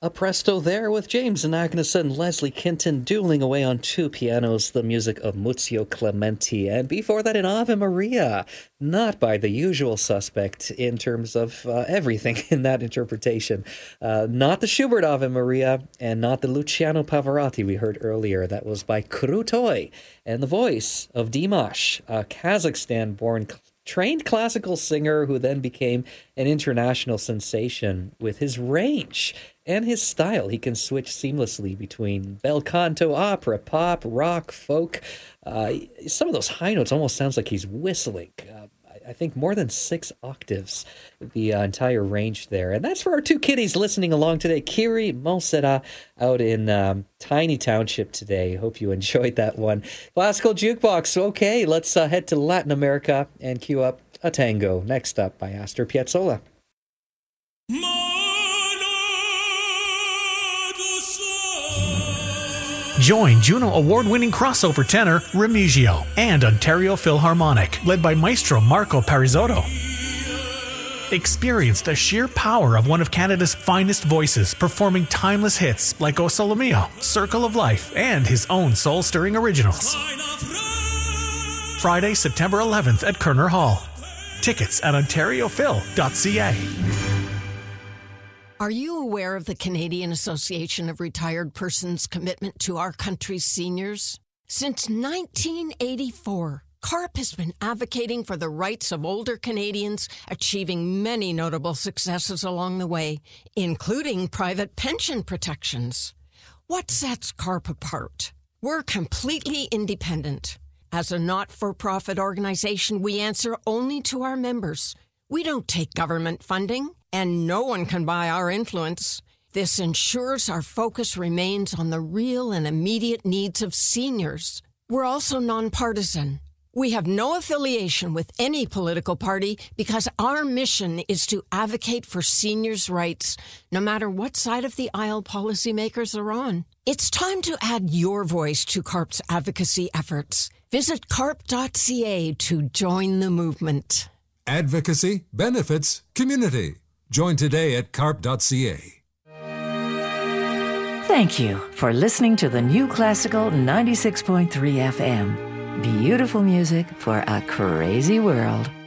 A presto there with James Anagnos and Leslie Kinton dueling away on two pianos, the music of Muzio Clementi. And before that, an Ave Maria, not by the usual suspect in terms of everything in that interpretation. Not the Schubert Ave Maria and not the Luciano Pavarotti we heard earlier. That was by Krutoy and the voice of Dimash, a Kazakhstan-born trained classical singer who then became an international sensation. With his range and his style, he can switch seamlessly between bel canto, opera, pop, rock, folk. Some of those high notes almost sounds like he's whistling. I think more than 6 octaves, the entire range there. And that's for our two kiddies listening along today. Kiri Monsera out in Tiny Township today. Hope you enjoyed that one. Classical Jukebox. Okay, let's head to Latin America and cue up a tango. Next up by Astor Piazzolla. Join Juno Award-winning crossover tenor Remigio and Ontario Philharmonic, led by Maestro Marco Parisotto. Experience the sheer power of one of Canada's finest voices, performing timeless hits like O Sole Mio, Circle of Life, and his own soul-stirring originals. Friday, September 11th at Kerner Hall. Tickets at ontariophil.ca. Are you aware of the Canadian Association of Retired Persons' commitment to our country's seniors? Since 1984, CARP has been advocating for the rights of older Canadians, achieving many notable successes along the way, including private pension protections. What sets CARP apart? We're completely independent. As a not-for-profit organization, we answer only to our members. We don't take government funding, and no one can buy our influence. This ensures our focus remains on the real and immediate needs of seniors. We're also nonpartisan. We have no affiliation with any political party because our mission is to advocate for seniors' rights, no matter what side of the aisle policymakers are on. It's time to add your voice to CARP's advocacy efforts. Visit carp.ca to join the movement. Advocacy, benefits, community. Join today at carp.ca. Thank you for listening to the New Classical 96.3 FM. Beautiful music for a crazy world.